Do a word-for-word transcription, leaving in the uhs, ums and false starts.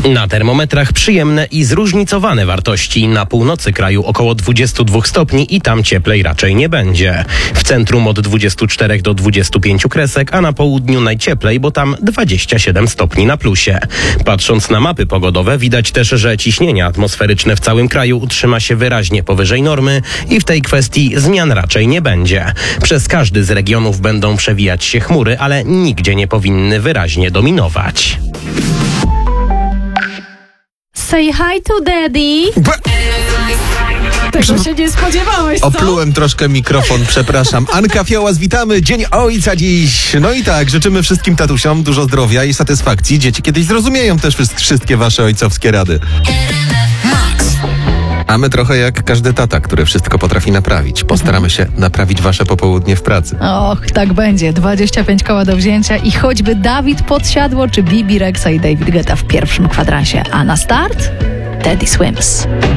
Na termometrach przyjemne i zróżnicowane wartości. Na północy kraju około dwadzieścia dwa stopni i tam cieplej raczej nie będzie. W centrum od dwudziestu czterech do dwudziestu pięciu kresek, a na południu najcieplej, bo tam dwadzieścia siedem stopni na plusie. Patrząc na mapy pogodowe, widać też, że ciśnienie atmosferyczne w całym kraju utrzyma się wyraźnie powyżej normy i w tej kwestii zmian raczej nie będzie. Przez każdy z regionów będą przewijać się chmury, ale nigdzie nie powinny wyraźnie dominować. Say hi to daddy. Ba- Tego się nie spodziewałeś, co? Oplułem troszkę mikrofon, przepraszam. Anka Fiołas, witamy. Dzień Ojca dziś. No i tak, życzymy wszystkim tatusiom dużo zdrowia i satysfakcji. Dzieci kiedyś zrozumieją też wszystkie wasze ojcowskie rady. A my trochę jak każdy tata, który wszystko potrafi naprawić. Postaramy się naprawić wasze popołudnie w pracy. Och, tak będzie. dwadzieścia pięć koła do wzięcia i choćby Dawid Podsiadło czy Bibi Rexa i David Guetta w pierwszym kwadransie. A na start Teddy Swims.